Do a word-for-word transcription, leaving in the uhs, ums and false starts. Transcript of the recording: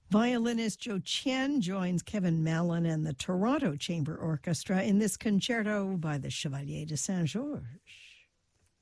Violinist Joe Chien joins Kevin Mallon and the Toronto Chamber Orchestra in this concerto by the Chevalier de Saint-Georges.